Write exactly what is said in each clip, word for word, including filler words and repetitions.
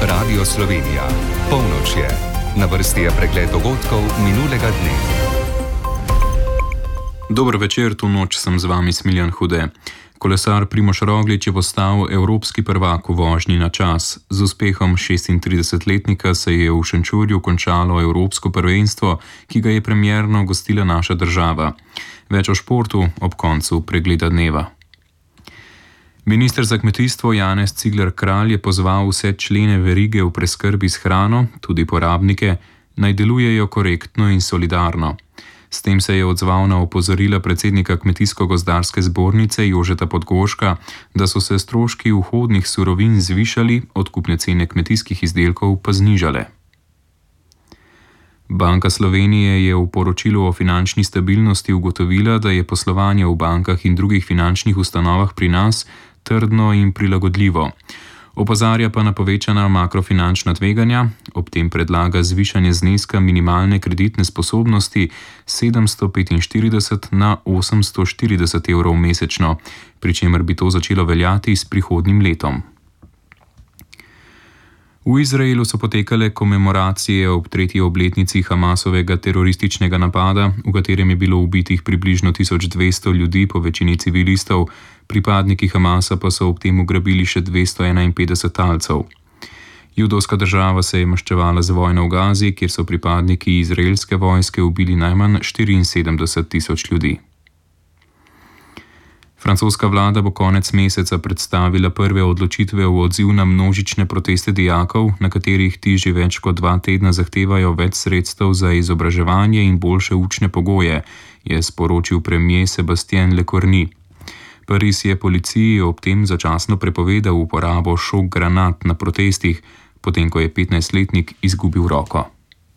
Radio Slovenija. Polnoč je. Na vrsti je pregled dogodkov minulega dne. Dober večer, to noč sem z vami Smiljan Hude. Kolesar Primož Roglič je postal evropski prvak v vožnji na čas. Z uspehom šestintridesetletnika se je v Šenčurju končalo evropsko prvenstvo, ki ga je premierno gostila naša država. Več o športu ob koncu pregleda dneva. Minister za kmetijstvo Janez Cigler Kralj je pozval vse člene verige v preskrbi s hrano, tudi porabnike, naj delujejo korektno in solidarno. S tem se je odzval na opozorila predsednika Kmetijsko-gozdarske zbornice Jožeta Podgorška, da so se stroški vhodnih surovin zvišali, odkupne cene kmetijskih izdelkov pa znižale. Banka Slovenije je v poročilu o finančni stabilnosti ugotovila, da je poslovanje v bankah in drugih finančnih ustanovah pri nas trdno in prilagodljivo. Opozarja pa na povečana makrofinančna tveganja, ob tem predlaga zvišanje zneska minimalne kreditne sposobnosti sedemsto petinštirideset na osemsto štirideset evrov mesečno, pri čemer bi to začelo veljati s prihodnjim letom. V Izraelu so potekale komemoracije ob tretji obletnici Hamasovega terorističnega napada, v katerem je bilo ubitih približno tisoč dvesto ljudi, po večini civilistov, pripadniki Hamasa pa so ob tem ugrabili še dvesto enainpetdeset talcev. Judovska država se je maščevala z vojno v Gazi, kjer so pripadniki izraelske vojske ubili najmanj štiriinsedemdeset tisoč ljudi. Francoska vlada bo konec meseca predstavila prve odločitve v odziv na množične proteste dijakov, na katerih ti že več kot dva tedna zahtevajo več sredstev za izobraževanje in boljše učne pogoje, je sporočil premier Sebastien Lecornu. Pariz je policiji ob tem začasno prepovedal uporabo šok granat na protestih, potem ko je petnajstletnik izgubil roko.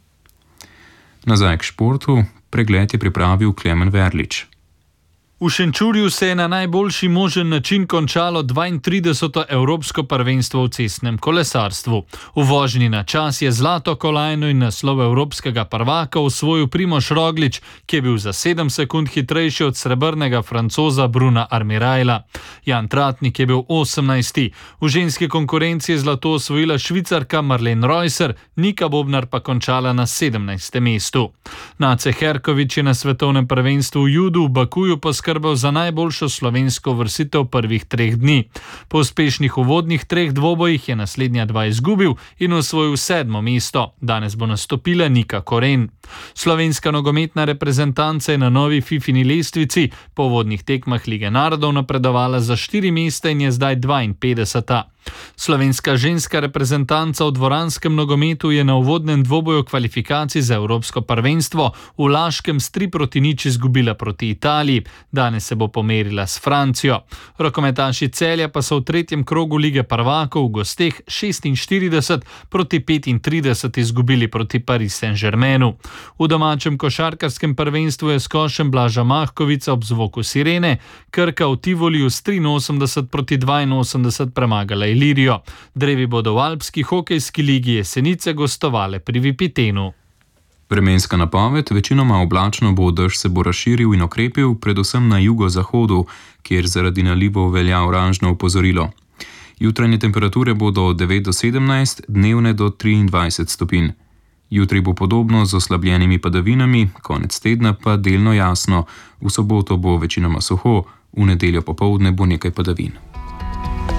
Nazaj k športu, pregled je pripravil Klemen Verlič. V Šenčurju se je na najboljši možen način končalo dvaintrideseto evropsko prvenstvo v cestnem kolesarstvu. V vožnji na čas je zlato kolajno in naslov evropskega prvaka osvojil Primož Roglič, ki je bil za sedem sekund hitrejši od srebrnega Francoza Bruna Armirajla. Jan Tratnik je bil osemnajsti. V ženski konkurenci je zlato osvojila Švicarka Marlene Reusser, Nika Bobnar pa končala na sedemnajstem mestu. Nace Herkovič je na svetovnem prvenstvu v judu v Bakuju poskrbel za najboljšo slovensko vrstitev prvih treh dni. Po uspešnih uvodnih treh dvobojih je naslednja dva izgubil in osvojil sedmo mesto. Danes bo nastopila Nika Koren. Slovenska nogometna reprezentanca je na novi Fifini lestvici po uvodnih tekmah Lige narodov napredovala za štiri mesta in je zdaj dvainpetdeseta. Slovenska ženska reprezentanca v dvoranskem nogometu je na uvodnem dvoboju kvalifikacij za evropsko prvenstvo v Laškem s tri proti nič izgubila proti Italiji. Danes se bo pomerila s Francijo. Rokometaši Celja pa so v tretjem krogu Lige prvakov v gosteh šestinštirideset proti petintrideset izgubili proti Paris Saint-Germainu. V domačem košarkarskem prvenstvu je s košem Blaža Mahkovica ob zvoku sirene Krka v Tivoliju s triinosemdeset proti dvainosemdeset premagala Ilirijo. Drevi bodo v alpski hokejski ligi Jesenice gostovale pri Vipitenu. Vremenska napoved, večinoma oblačno bo, dež se bo razširil in okrepil, predvsem na jugozahodu, kjer zaradi nalivov velja oranžno opozorilo. Jutranje temperature bodo od devet do sedemnajst, dnevne do triindvajset stopinj. Jutri bo podobno z oslabljenimi padavinami, konec tedna pa delno jasno, v soboto bo večinoma suho, v nedeljo popoldne bo nekaj padavin.